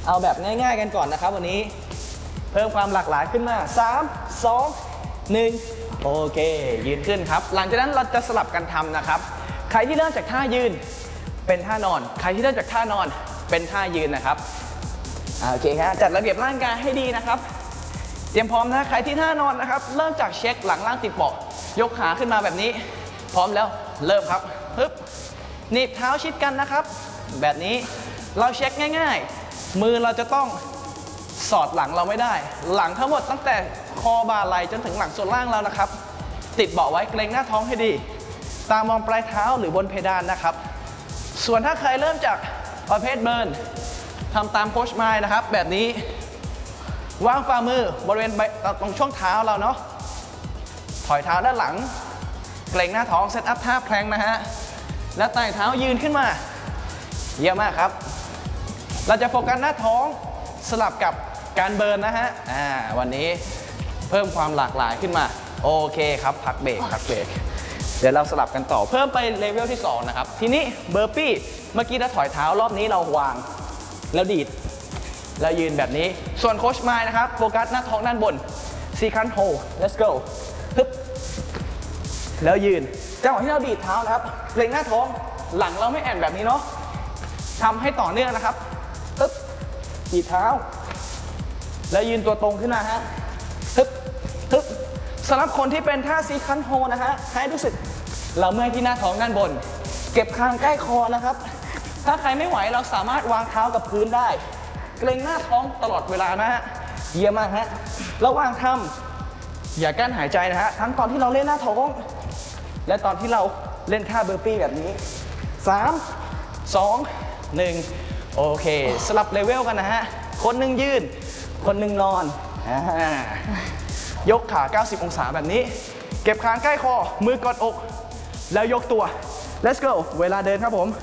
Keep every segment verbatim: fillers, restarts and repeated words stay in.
เอาแบบง่ายๆกันก่อนนะครับวันนี้เพิ่มความหลากหลายขึ้นมาสาม สอง หนึ่งโอเคยืนขึ้นครับหลังจากนั้นเราจะสลับกันทำนะครับใครที่เริ่มจากท่ายืนเป็นท่านอนใครที่เริ่มจากท่านอนเป็นท่ายืนนะครับโอเคครับจัดระเบียบร่างกายให้ดีนะครับเตรียมพร้อมนะใครที่ท่านอนนะครับเริ่มจากเช็คหลังล่างติดเบาะยกขาขึ้นมาแบบนี้พร้อมแล้วเริ่มครับปึ๊บหนีบเท้าชิดกันนะครับแบบนี้เราเช็คง่ายๆมือเราจะต้องสอดหลังเราไม่ได้หลังทั้งหมดตั้งแต่คอบ่าไหล่จนถึงหลังส่วนล่างเรานะครับติดเบาะไว้เกรงหน้าท้องให้ดีตามองปลายเท้าหรือบนเพดานนะครับส่วนถ้าใครเริ่มจากประเภทเบิร์นทำตามโค้ชไมล์นะครับแบบนี้วางฝ่ามือบริเวณตรงช่วงเท้าเราเนาะถอยเท้าด้านหลังเกรงหน้าท้องเซตอัพท่าแพลงนะฮะแล้วไต่เท้ายืนขึ้นมาเยี่ยมมากครับเราจะโฟกัสหน้าท้องสลับกับการเบิร์นนะฮะอ่าวันนี้เพิ่มความหลากหลายขึ้นมาโอเคครับพักเบรกพักเบรกเดี๋ยวเราสลับกันต่อเพิ่มไปเลเวลที่สองนะครับทีนี้เบอร์ปี้เมื่อกี้เราถอยเท้ารอบนี้เราวางแล้วดีดแล้วยืนแบบนี้ส่วนโค้ชไมล์นะครับโฟกัสหน้าท้องด้านบนซีคันโฮ let's go ฮึบแล้วยืนจังหวะที่เราดีดเท้านะครับเกรงหน้าท้องหลังเราไม่แอนแบบนี้เนาะทำให้ต่อเนื่องนะครับฮึบดีดเท้าแล้วยืนตัวตรงขึ้นมาฮะฮึบฮึบสำหรับคนที่เป็นท่าซีคันโฮนะฮะให้รู้สึกเราเมื่อยที่หน้าท้องด้านบนเก็บคางใกล้คอนะครับถ้าใครไม่ไหวเราสามารถวางเท้ากับพื้นได้เกรงหน้าท้องตลอดเวลานะฮะเยี่ยมมากฮะระหว่างทำอย่ากั้นหายใจนะฮะทั้งตอนที่เราเล่นหน้าท้องและตอนที่เราเล่นท่าเบอร์ปี้แบบนี้สาม สอง หนึ่งโอเคสลับเลเวลกันนะฮะคนหนึ่งยืนคนหนึ่งนอนยกขาเก้าสิบองศาแบบนี้เก็บคางใกล้คอมือกอดอกแล้วยกตัว let's go เวลาเดินครับผม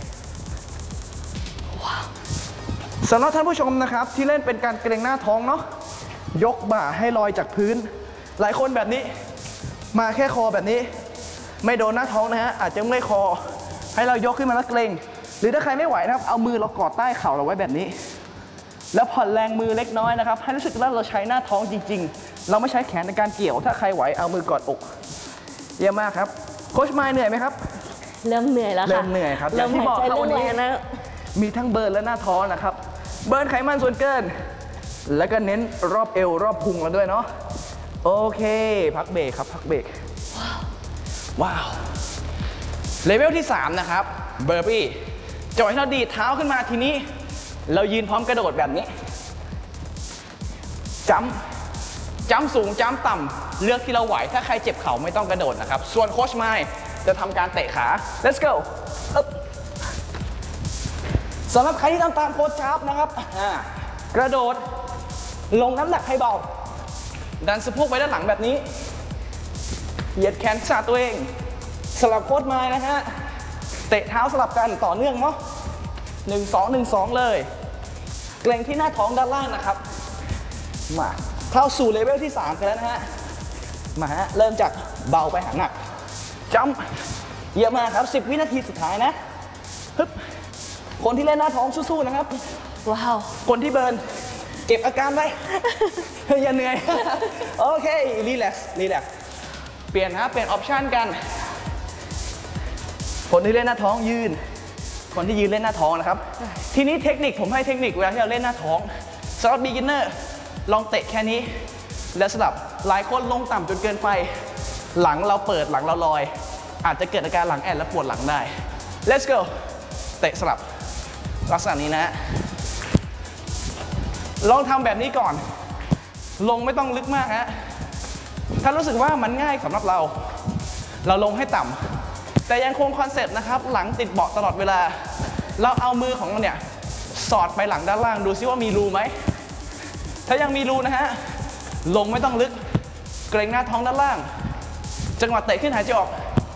สำหรับท่านผู้ชมนะครับที่เล่นเป็นการเกร็งหน้าท้องเนาะยกบ่าให้ลอยจากพื้นหลายคนแบบนี้มาแค่คอแบบนี้ไม่โดนหน้าท้องนะฮะอาจจะไม่คอให้เรายกขึ้นมาแล้วเกร็งหรือถ้าใครไม่ไหวนะครับเอามือเรากอดใต้เข่าเราไว้แบบนี้แล้วผ่อนแรงมือเล็กน้อยนะครับให้รู้สึกว่าเราใช้หน้าท้องจริงๆเราไม่ใช้แขนในการเกี่ยวถ้าใครไหวเอามือกอดอกเยี่ยมมากครับโค้ชไมล์เหนื่อยไหมครับเริ่มเหนื่อยแล้วค่ะเริ่มเหนื่อยครับอย่างที่บอกครับวันนี้มีทั้งเบิร์นและหน้าท้องนะครับเบิร์นไขมันส่วนเกินแล้วก็เน้นรอบเอวรอบพุงเราด้วยเนาะโอเคพักเบรกครับพักเบรกว้าวเลเวลที่สามนะครับเบอร์ปี้จังหวะที่เราดีดเท้าขึ้นมาทีนี้เรายืนพร้อมกระโดดแบบนี้จัมป์จัมป์สูงจัมป์ต่ำเลือกที่เราไหวถ้าใครเจ็บเข่าไม่ต้องกระโดดนะครับส่วนโค้ชไมล์จะทำการเตะขา let's go สำหรับใครที่ทำตามโค้ชชาร์ปนะครับกระโดดลงน้ำหนักให้เบาดันสะโพกไปด้านหลังแบบนี้เหยียดแขนขาตัวเองสลับโค้ชไมล์นะฮะเตะเท้าสลับกันต่อเนื่องเนาะหนึ่ง สอง หนึ่ง สองเลยเกร็งที่หน้าท้องด้านล่างนะครับมาเข้าสู่เลเวลที่สามกันแล้วนะฮะมาฮะเริ่มจากเบาไปหาหนักจัมป์เยี่ยมมากครับสิบวินาทีสุดท้ายนะฮึบคนที่เล่นหน้าท้องสู้ๆนะครับว้าวคนที่เบิร์นเก็บอาการไว้ อย่าเหนื่อย โอเครีแลกซ์รีแลกซ์เปลี่ยนนะเปลี่ยนออปชันกันคนที่เล่นหน้าท้องยืนคนที่ยืนเล่นหน้าท้องนะครับทีนี้เทคนิคผมให้เทคนิคเวลาที่เราเล่นหน้าท้องสำหรับ beginner ลองเตะแค่นี้แล้วสลับหลายคนลงต่ำจนเกินไปหลังเราเปิดหลังเราลอยอาจจะเกิดอาการหลังแอนและปวดหลังได้ let's go เตะสลับลักษณะนี้นะลองทำแบบนี้ก่อนลงไม่ต้องลึกมากฮะถ้ารู้สึกว่ามันง่ายสำหรับเราเราลงให้ต่ำแต่ยังคงคอนเซ็ปต์นะครับหลังติดเบาะตลอดเวลาเราเอามือของเราเนี่ยสอดไปหลังด้านล่างดูซิว่ามีรูไหมถ้ายังมีรูนะฮะลงไม่ต้องลึกเกรงหน้าท้องด้านล่างจังหวะเตะขึ้นหายใจออก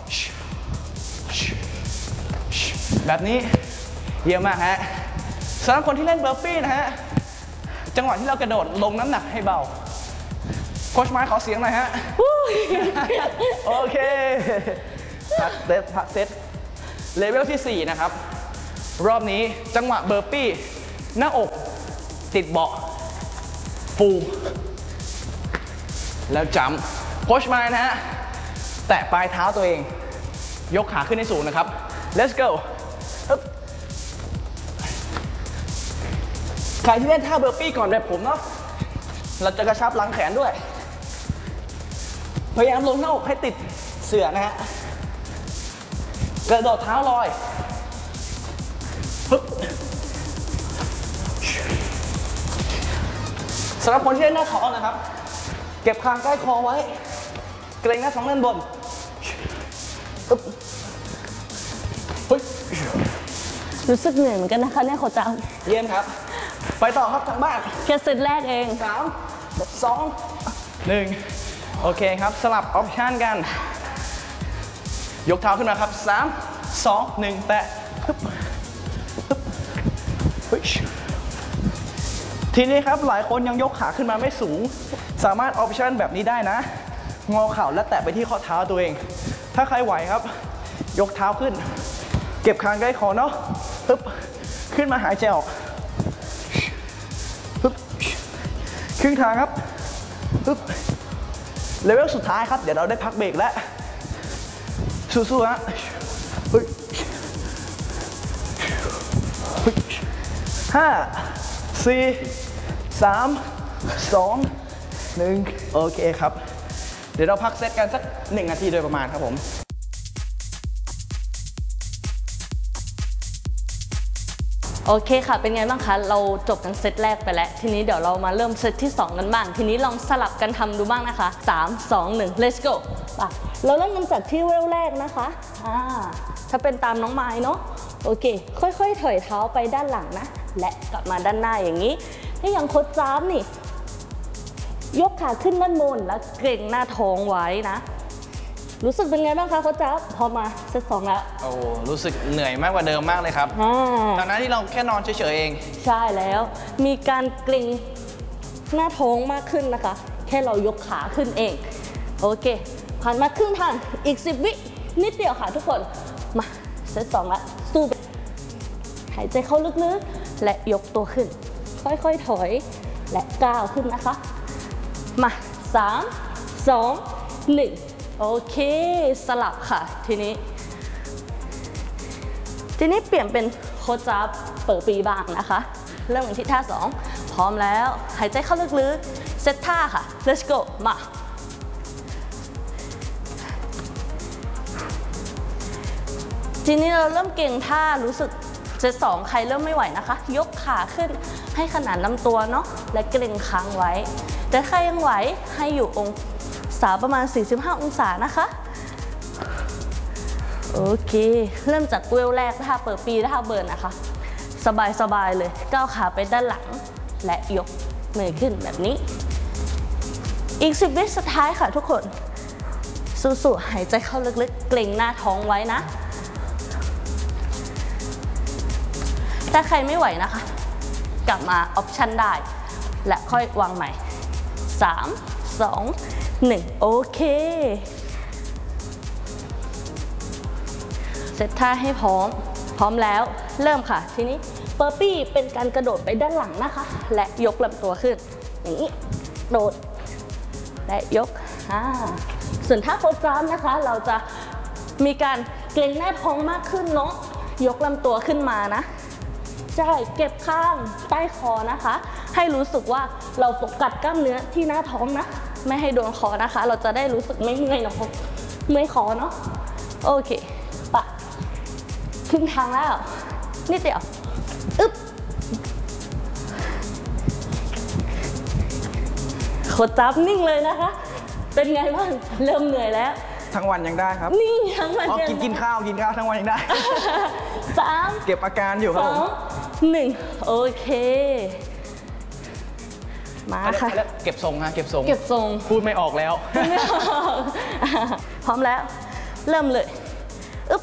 แบบนี้เยี่ยมมากฮะสำหรับคนที่เล่นเบอร์ปี้นะฮะจังหวะที่เรากระโดดลงน้ำหนักให้เบาโค้ชไมล์ขอเสียงหน่อยฮะ โอเคพักเซตพักเซตเลเวลที่สี่นะครับรอบนี้จังหวะเบอร์ปี้หน้าอกติดเบาะฟูแล้วจัมป์โพชมานะฮะแตะปลายเท้าตัวเองยกขาขึ้นให้สูงนะครับ let's go ใครที่เล่นท่าเบอร์ปี้ก่อนแบบผมเนาะเราจะกระชับหลังแขนด้วยพยายามลงหน้าอกให้ติดเสื่อนะฮะกระโดดเท้าลอยสำหรับคนที่เล่นหน้าท้องนะครับเก็บคางใกล้คอไว้เกรงหน้าท้องด้านบนรู้สึกเหนื่อยเหมือนกันนะคะเนี่ยโค้ชจ๊ะเยี่ยมครับไปต่อครับทางบ้านแค่เซตแรกเองสามสองหนึ่งโอเคครับสลับออปชันกันยกเท้าขึ้นมาครับสามสองหนึ่งแตะทีนี้ครับหลายคนยังยกขาขึ้นมาไม่สูงสามารถออปชันแบบนี้ได้นะงอเข่าและแตะไปที่ข้อเท้าตัวเองถ้าใครไหวครับยกเท้าขึ้นเก็บคางใกล้คอเนาะปึ๊บขึ้นมาหายใจออกปึ๊บครึ่งทางครับปึ๊บเลเวลสุดท้ายครับเดี๋ยวเราได้พักเบรกแล้วสู้ๆฮะห้าสี่สามสองหนึ่งโอเคครับเดี๋ยวเราพักเซตกันสักหนึ่งนาทีโดยประมาณครับผมโอเคค่ะเป็นไงบ้างคะเราจบกันเซตแรกไปแล้วทีนี้เดี๋ยวเรามาเริ่มเซตที่สองกันบ้างทีนี้ลองสลับกันทำดูบ้างนะคะสาม สอง หนึ่ง let's go ไปเราเริ่มกันจากที่เวลแรกนะคะอ่าถ้าเป็นตามน้องไม้เนาะโอเคค่อยๆถอยเท้าไปด้านหลังนะและกลับมาด้านหน้าอย่างนี้ถ้าอย่างโค้ชจ๊าบนี่ยกขาขึ้นด้านบนแล้วเกร็งหน้าท้องไว้นะรู้สึกเป็นไงบ้างคะโค้ชจ๊าบพอมาเซตสองแล้วโอ้รู้สึกเหนื่อยมากกว่าเดิมมากเลยครับตอนนั้นที่เราแค่นอนเฉยๆเองใช่แล้วมีการเกร็งหน้าท้องมากขึ้นนะคะแค่เรายกขาขึ้นเองโอเคผ่านมาครึ่งทางอีกสิบวินิดเดียวค่ะทุกคนมาเซตสองละสู้หายใจเข้าลึกๆและยกตัวขึ้นค่อยๆถอยและก้าวขึ้นนะคะมาสาม สอง หนึ่งโอเคสลับค่ะทีนี้ทีนี้เปลี่ยนเป็นโค้ชจ๊าบเปิดปีบ้างนะคะเริ่มกันที่ท่าสองพร้อมแล้วหายใจเข้าลึกๆเซตท่าค่ะ let's go มาทีนี้เราเริ่มเก่งท่ารู้สึกเซตสองใครเริ่มไม่ไหวนะคะยกขาขึ้นให้ขนานลำตัวเนาะและเกร็งค้างไว้แต่ใครยังไหวให้อยู่องศาประมาณสี่สิบห้าองศานะคะโอเคเริ่มจากเวลแรกท่าเปิดปีท่าเบิร์นนะคะสบายๆเลยก้าวขาไปด้านหลังและยกมือขึ้นแบบนี้อีกสิบวิสุดท้ายค่ะทุกคนสู้ๆหายใจเข้าลึกๆเกร็งหน้าท้องไว้นะถ้าใครไม่ไหวนะคะกลับมาออปชันได้และค่อยวางใหม่สาม สอง หนึ่งโอเคเซตท่าให้พร้อมพร้อมแล้วเริ่มค่ะทีนี้เบอร์ปี้เป็นการกระโดดไปด้านหลังนะคะและยกลำตัวขึ้นอย่างนี้โดดและยกอ่าส่วนท่าโค้ชจ๊าบนะคะเราจะมีการเกร็งหน้าท้องมากขึ้นเนาะยกลำตัวขึ้นมานะใช่เก็บข้างใต้คอนะคะให้รู้สึกว่าเราโฟกัสกล้ามเนื้อที่หน้าท้องนะไม่ให้โดนคอนะคะเราจะได้รู้สึกไม่เมื่อยเนาะเมื่อยคอเนาะโอเคปะครึ่งทางแล้วนิดเดียวอึ๊บโค้ชจ๊าบนิ่งเลยนะคะเป็นไงบ้างเริ่มเหนื่อยแล้วทั้งวันยังได้ครับนี่ทั้งวันกินกินข้าวกินข้าวทั้งวันยังได้สามเก็บอาการอยู่ครับผมหนึ่งโอเคมาค่ะเก็บทรงฮะเก็บทรงเก็บทรงพูดไม่ออกแล้วพร้อมแล้วเริ่มเลยอึ๊บ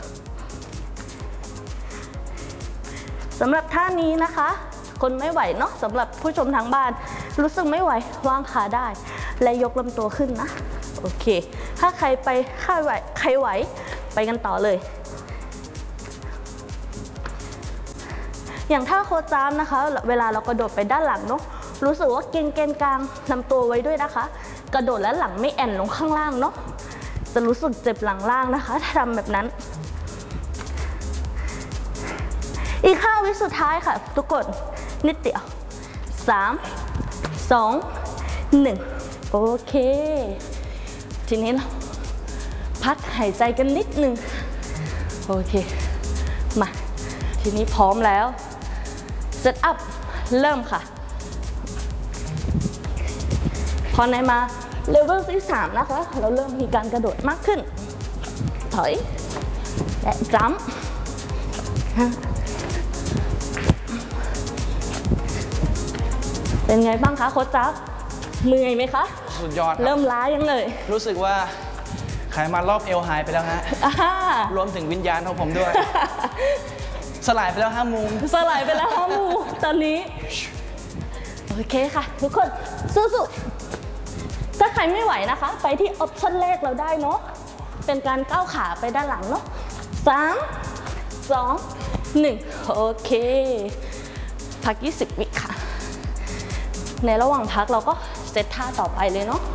สำหรับท่านี้นะคะคนไม่ไหวเนาะสำหรับผู้ชมทางบ้านรู้สึกไม่ไหววางขาได้และยกลำตัวขึ้นนะโอเคถ้าใครไปใครไหวใครไหวไปกันต่อเลยอย่างท่าโคจามนะคะเวลาเรากระโดดไปด้านหลังเนาะรู้สึกว่าเกรงเกนกลางนำตัวไว้ด้วยนะคะ กระโดดแล้วหลังไม่แอนลงข้างล่างเนาะจะรู้สึกเจ็บหลังล่างนะคะถ้าทำแบบนั้นอีกห้าวิสุดท้ายค่ะทุกคนนิดเดียวสาม สอง หนึ่งโอเคทีนี้เราพักหายใจกันนิดนึงโอเคมาทีนี้พร้อมแล้วเซตอัพเริ่มค่ะพอในมาเลเวลที่สามนะคะเราเริ่มมีการกระโดดมากขึ้นถอยและจัมป์เป็นไงบ้างคะโค้ชจ๊าบเหนื่อยไหมคะสุดยอดเริ่มล้ายังเลยรู้สึกว่าไขมันรอบเอวหายไปแล้วฮะรวมถึงวิญญาณของผมด้วย สลายไปแล้วห้ามูสลายไปแล้วห้ามูตอนนี้โอเคค่ะทุกคนสู้ๆถ้าใครไม่ไหวนะคะไปที่ออปชั่นแรกเราได้เนาะเป็นการก้าวขาไปด้านหลังเนาะสาม สอง หนึ่งโอเคพักยี่สิบวิค่ะในระหว่างพักเราก็เซตท่าต่อไปเลยเนาะ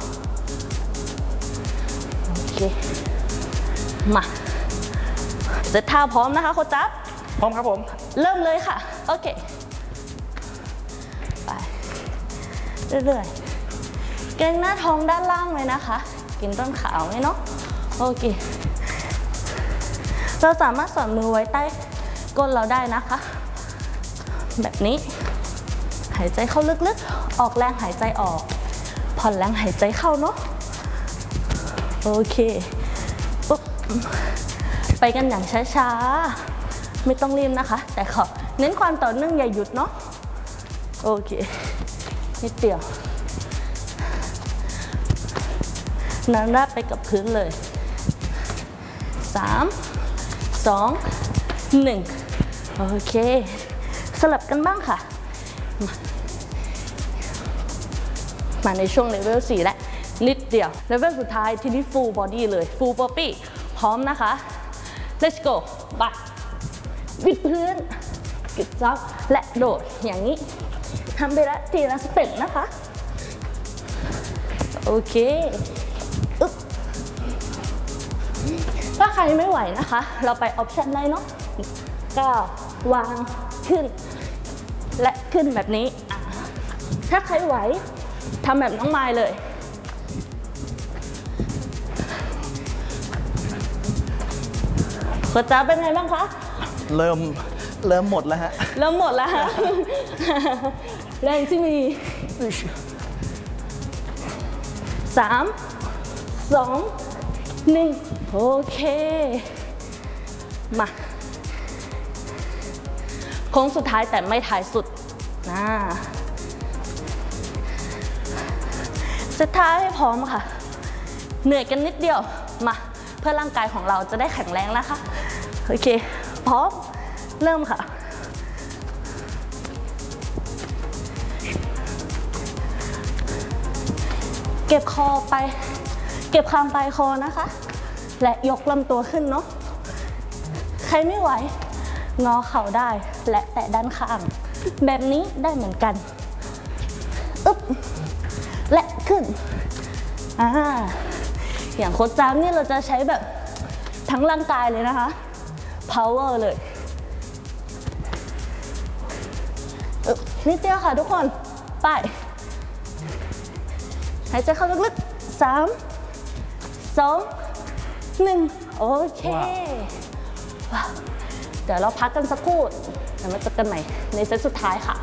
โอเคมาเซตท่าพร้อมนะคะโค้ชจ๊าบพร้อมครับผมเริ่มเลยค่ะโอเคไปเรื่อยๆเกร็งหน้าท้องด้านล่างเลยนะคะกินต้นขาไว้เนาะโอเคเราสามารถสอดมือไว้ใต้ก้นเราได้นะคะแบบนี้หายใจเข้าลึกๆออกแรงหายใจออกผ่อนแรงหายใจเข้าเนาะโอเคปุ๊บไปกันอย่างช้าๆไม่ต้องรีบนะคะแต่ขอเน้นความต่อเนื่องอย่าหยุดเนาะโอเคนิดเดียวนั่งราบไปกับพื้นเลยสาม สอง หนึ่งโอเคสลับกันบ้างค่ะมาในช่วงเลเวลสี่แล้วนิดเดียวเลเวลสุดท้ายทีนี้ full body เลย full body พร้อมนะคะ let's go ไปวิดพื้นกึดจับและโดดอย่างนี้ทำไปละทีละสเต็ปนะคะโอเคอึ๊บถ้าใครไม่ไหวนะคะเราไปออปชั่นได้เนาะก้าววางขึ้นและขึ้นแบบนี้ถ้าใครไหวทำแบบน้องไมล์เลยโค้ชจ๊าบเป็นไงบ้างคะเริ่มเริ่มหมดแล้วฮะเริ่มหมดแล้วฮะแรงที่มีสาม สอง หนึ่งโอเคมาโค้งสุดท้ายแต่ไม่ท้ายสุดนะสุดท้ายให้พร้อมค่ะเหนื่อยกันนิดเดียวมาเพื่อร่างกายของเราจะได้แข็งแรงนะคะโอเคพร้อมเริ่มค่ะเก็บคอไปเก็บคางปลายคอนะคะและยกลำตัวขึ้นเนาะใครไม่ไหวงอเข่าได้และแตะด้านข้างแบบนี้ได้เหมือนกันอึ๊บและขึ้นอ่าอย่างโค้ชจ๊าบนี่เราจะใช้แบบทั้งร่างกายเลยนะคะ power เลยอึ๊บนิดเดียวค่ะทุกคนไปหายใจเข้าลึกๆสาม สอง หนึ่งโอเคว้าวเดี๋ยวเราพักกันสักครู่เดี๋ยวมาเจอกันใหม่ในเซตสุดท้ายค่ะ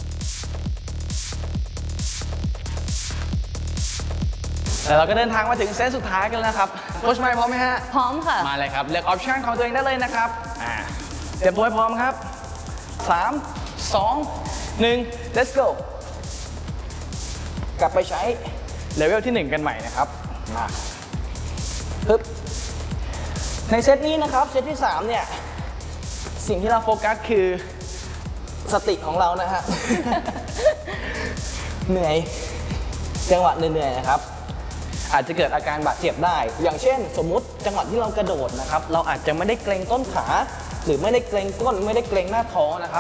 แต่เราก็เดินทางมาถึงเซตสุดท้ายกันแล้วนะครับโค้ชไมค์พร้อมไหมฮะพร้อมค่ะมาเลยครับเลือกออปชั่นของตัวเองได้เลยนะครับอ่าเตรียมตัวให้พร้อมครับสาม สอง หนึ่ง let's go กลับไปใช้เลเวลที่หนึ่งกันใหม่นะครับมาปึ๊บในเซตนี้นะครับเซตที่สามเนี่ยสิ่งที่เราโฟกัสคือสติของเรานะฮะ เหนื่อยจังหวะเหนื่อยๆนะครับอาจจะเกิดอาการบาดเจ็บได้อย่างเช่นสมมุติจังหวะที่เรากระโดดนะครับเราอาจจะไม่ได้เกร็งต้นขาหรือไม่ได้เกร็งก้นไม่ได้เกร็งหน้าท้องนะครับ